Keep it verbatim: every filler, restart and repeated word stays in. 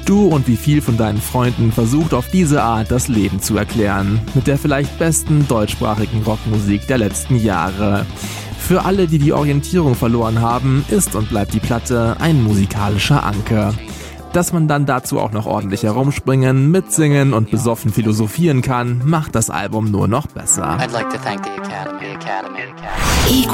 Du und wie viel von deinen Freunden versucht auf diese Art das Leben zu erklären. Mit der vielleicht besten deutschsprachigen Rockmusik der letzten Jahre. Für alle, die die Orientierung verloren haben, ist und bleibt die Platte ein musikalischer Anker. Dass man dann dazu auch noch ordentlich herumspringen, mitsingen und besoffen philosophieren kann, macht das Album nur noch besser. I'd like to thank the Academy, Academy, Academy.